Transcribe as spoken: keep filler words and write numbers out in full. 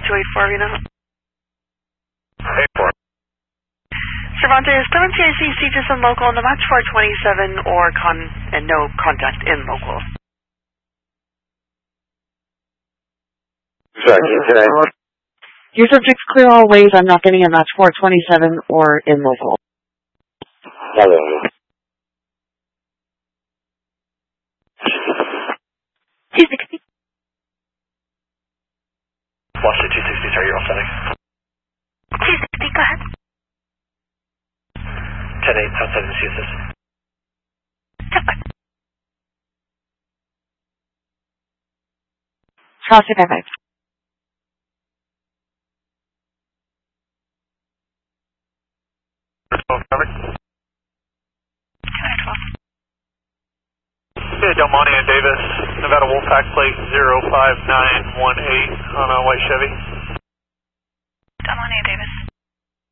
two eight four Reno. eight four. Cervantes, seven C I C, Regis and local on the match four twenty-seven or con and no contact in local. Sorry, can you say that? Your subject's clear all ways. I'm not getting a match four twenty-seven or in local. Hello. two sixty. Washington two sixty, sorry, you're off setting. two sixty, go ahead. ten eight, outside of the C S S. Check one. Charles two five five. Yeah, Del Monte and Davis, Nevada Wolfpack plate zero five nine one eight on a white Chevy.